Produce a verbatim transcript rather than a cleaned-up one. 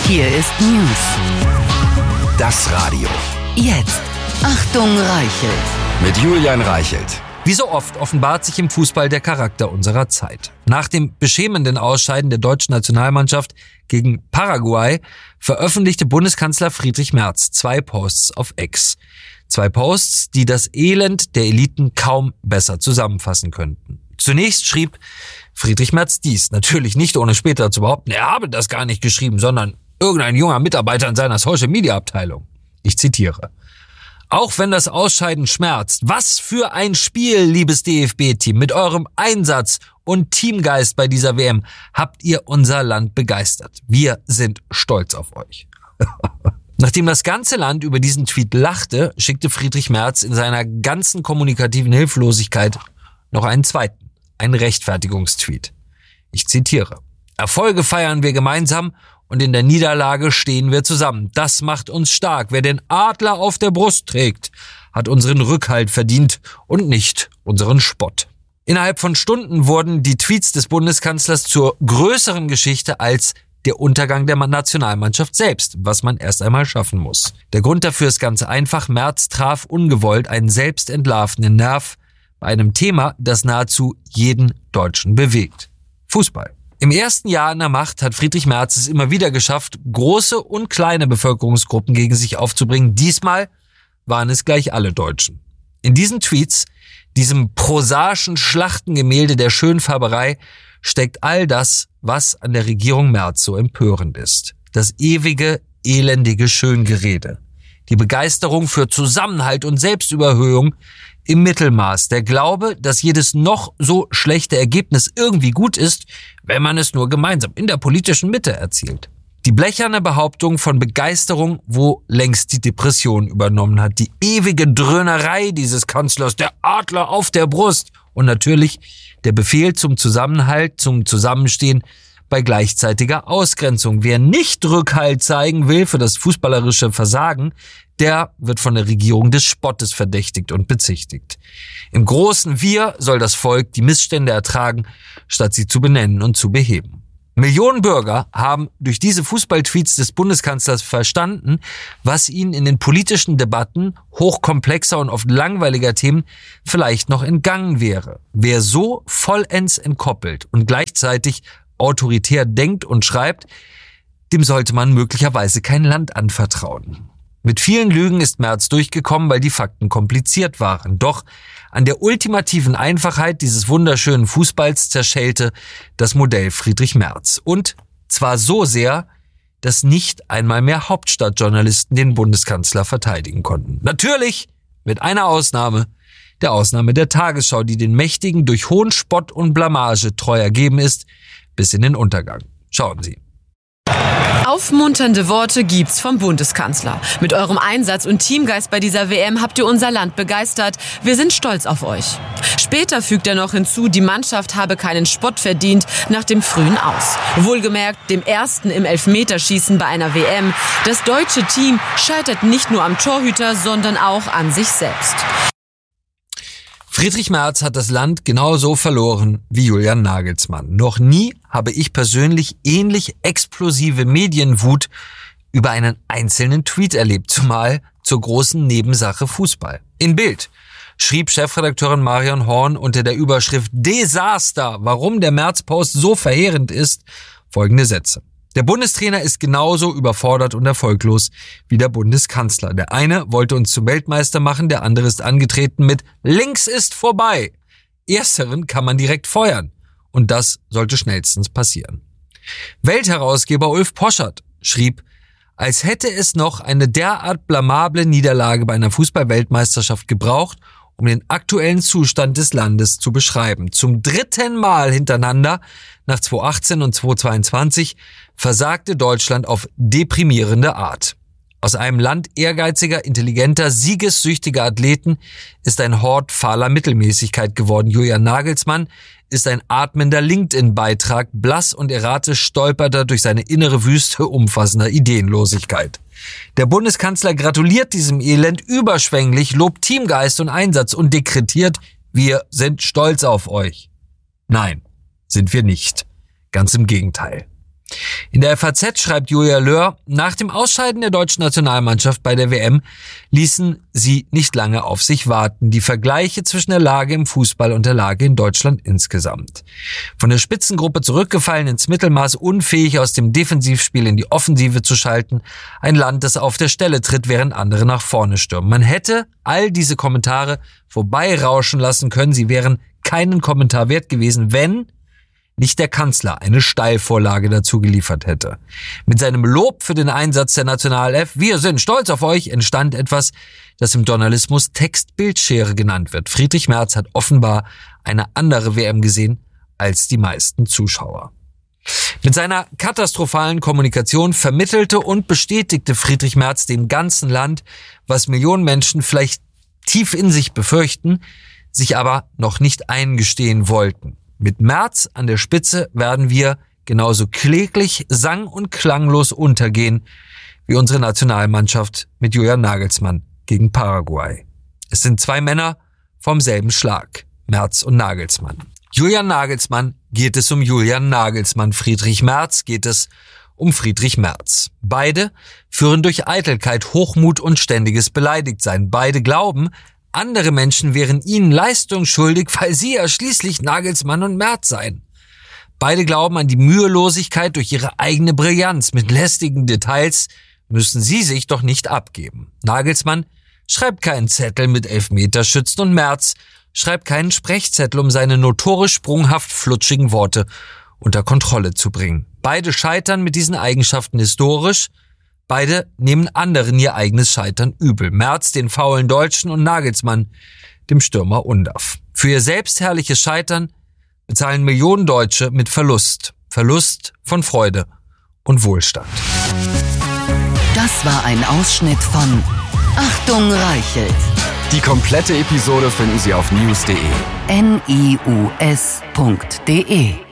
Hier ist News. Das Radio. Jetzt. Achtung, Reichelt. Mit Julian Reichelt. Wie so oft offenbart sich im Fußball der Charakter unserer Zeit. Nach dem beschämenden Ausscheiden der deutschen Nationalmannschaft gegen Paraguay veröffentlichte Bundeskanzler Friedrich Merz zwei Posts auf X. Zwei Posts, die das Elend der Eliten kaum besser zusammenfassen könnten. Zunächst schrieb Friedrich Merz dies, natürlich nicht ohne später zu behaupten, er habe das gar nicht geschrieben, sondern irgendein junger Mitarbeiter in seiner Social-Media-Abteilung. Ich zitiere. Auch wenn das Ausscheiden schmerzt, was für ein Spiel, liebes D F B-Team. Mit eurem Einsatz und Teamgeist bei dieser W M habt ihr unser Land begeistert. Wir sind stolz auf euch. Nachdem das ganze Land über diesen Tweet lachte, schickte Friedrich Merz in seiner ganzen kommunikativen Hilflosigkeit noch einen zweiten, einen Rechtfertigungstweet. Ich zitiere. Erfolge feiern wir gemeinsam und in der Niederlage stehen wir zusammen. Das macht uns stark. Wer den Adler auf der Brust trägt, hat unseren Rückhalt verdient und nicht unseren Spott. Innerhalb von Stunden wurden die Tweets des Bundeskanzlers zur größeren Geschichte als der Untergang der Nationalmannschaft selbst, was man erst einmal schaffen muss. Der Grund dafür ist ganz einfach. Merz traf ungewollt einen selbstentlarvenden Nerv bei einem Thema, das nahezu jeden Deutschen bewegt. Fußball. Im ersten Jahr an der Macht hat Friedrich Merz es immer wieder geschafft, große und kleine Bevölkerungsgruppen gegen sich aufzubringen. Diesmal waren es gleich alle Deutschen. In diesen Tweets, diesem prosaischen Schlachtengemälde der Schönfärberei, steckt all das, was an der Regierung Merz so empörend ist. Das ewige, elendige Schöngerede. Die Begeisterung für Zusammenhalt und Selbstüberhöhung im Mittelmaß. Der Glaube, dass jedes noch so schlechte Ergebnis irgendwie gut ist, wenn man es nur gemeinsam in der politischen Mitte erzielt. Die blecherne Behauptung von Begeisterung, wo längst die Depression übernommen hat. Die ewige Dröhnerei dieses Kanzlers, der Adler auf der Brust. Und natürlich der Befehl zum Zusammenhalt, zum Zusammenstehen bei gleichzeitiger Ausgrenzung. Wer nicht Rückhalt zeigen will für das fußballerische Versagen, der wird von der Regierung des Spottes verdächtigt und bezichtigt. Im großen Wir soll das Volk die Missstände ertragen, statt sie zu benennen und zu beheben. Millionen Bürger haben durch diese Fußballtweets des Bundeskanzlers verstanden, was ihnen in den politischen Debatten hochkomplexer und oft langweiliger Themen vielleicht noch entgangen wäre. Wer so vollends entkoppelt und gleichzeitig autoritär denkt und schreibt, dem sollte man möglicherweise kein Land anvertrauen. Mit vielen Lügen ist Merz durchgekommen, weil die Fakten kompliziert waren. Doch an der ultimativen Einfachheit dieses wunderschönen Fußballs zerschellte das Modell Friedrich Merz. Und zwar so sehr, dass nicht einmal mehr Hauptstadtjournalisten den Bundeskanzler verteidigen konnten. Natürlich mit einer Ausnahme, der Ausnahme der Tagesschau, die den Mächtigen durch hohen Spott und Blamage treu ergeben ist, bis in den Untergang. Schauen Sie. Aufmunternde Worte gibt's vom Bundeskanzler. Mit eurem Einsatz und Teamgeist bei dieser W M habt ihr unser Land begeistert. Wir sind stolz auf euch. Später fügt er noch hinzu, die Mannschaft habe keinen Spott verdient nach dem frühen Aus. Wohlgemerkt dem ersten im Elfmeterschießen bei einer W M. Das deutsche Team scheitert nicht nur am Torhüter, sondern auch an sich selbst. Friedrich Merz hat das Land genauso verloren wie Julian Nagelsmann. Noch nie habe ich persönlich ähnlich explosive Medienwut über einen einzelnen Tweet erlebt, zumal zur großen Nebensache Fußball. In Bild schrieb Chefredakteurin Marion Horn unter der Überschrift Desaster, warum der Merz-Post so verheerend ist, folgende Sätze. Der Bundestrainer ist genauso überfordert und erfolglos wie der Bundeskanzler. Der eine wollte uns zum Weltmeister machen, der andere ist angetreten mit Links ist vorbei. Ersteren kann man direkt feuern und das sollte schnellstens passieren. Weltherausgeber Ulf Poschert schrieb, als hätte es noch eine derart blamable Niederlage bei einer Fußball-Weltmeisterschaft gebraucht, um den aktuellen Zustand des Landes zu beschreiben. Zum dritten Mal hintereinander, nach zweitausendachtzehn und zweitausendzweiundzwanzig, versagte Deutschland auf deprimierende Art. Aus einem Land ehrgeiziger, intelligenter, siegessüchtiger Athleten ist ein Hort fahler Mittelmäßigkeit geworden. Julian Nagelsmann ist ein atmender LinkedIn-Beitrag, blass und erratisch stolpert er durch seine innere Wüste umfassender Ideenlosigkeit. Der Bundeskanzler gratuliert diesem Elend überschwänglich, lobt Teamgeist und Einsatz und dekretiert, wir sind stolz auf euch. Nein, sind wir nicht. Ganz im Gegenteil. In der F A Z schreibt Julia Löhr, nach dem Ausscheiden der deutschen Nationalmannschaft bei der W M ließen sie nicht lange auf sich warten. Die Vergleiche zwischen der Lage im Fußball und der Lage in Deutschland insgesamt. Von der Spitzengruppe zurückgefallen ins Mittelmaß, unfähig aus dem Defensivspiel in die Offensive zu schalten. Ein Land, das auf der Stelle tritt, während andere nach vorne stürmen. Man hätte all diese Kommentare vorbeirauschen lassen können. Sie wären keinen Kommentar wert gewesen, wenn nicht der Kanzler eine Steilvorlage dazu geliefert hätte. Mit seinem Lob für den Einsatz der Nationalelf, wir sind stolz auf euch, entstand etwas, das im Journalismus Text-Bildschere genannt wird. Friedrich Merz hat offenbar eine andere W M gesehen als die meisten Zuschauer. Mit seiner katastrophalen Kommunikation vermittelte und bestätigte Friedrich Merz dem ganzen Land, was Millionen Menschen vielleicht tief in sich befürchten, sich aber noch nicht eingestehen wollten. Mit Merz an der Spitze werden wir genauso kläglich, sang- und klanglos untergehen wie unsere Nationalmannschaft mit Julian Nagelsmann gegen Paraguay. Es sind zwei Männer vom selben Schlag, Merz und Nagelsmann. Julian Nagelsmann geht es um Julian Nagelsmann, Friedrich Merz geht es um Friedrich Merz. Beide führen durch Eitelkeit, Hochmut und ständiges Beleidigtsein. Beide glauben, andere Menschen wären ihnen Leistung schuldig, weil sie ja schließlich Nagelsmann und Merz seien. Beide glauben an die Mühelosigkeit durch ihre eigene Brillanz. Mit lästigen Details müssen sie sich doch nicht abgeben. Nagelsmann schreibt keinen Zettel mit Elfmeterschützen und Merz schreibt keinen Sprechzettel, um seine notorisch sprunghaft flutschigen Worte unter Kontrolle zu bringen. Beide scheitern mit diesen Eigenschaften historisch. Beide nehmen anderen ihr eigenes Scheitern übel. Merz den faulen Deutschen und Nagelsmann dem Stürmer Undav. Für ihr selbstherrliches Scheitern bezahlen Millionen Deutsche mit Verlust. Verlust von Freude und Wohlstand. Das war ein Ausschnitt von Achtung Reichelt. Die komplette Episode finden Sie auf news punkt de. N I U S punkt de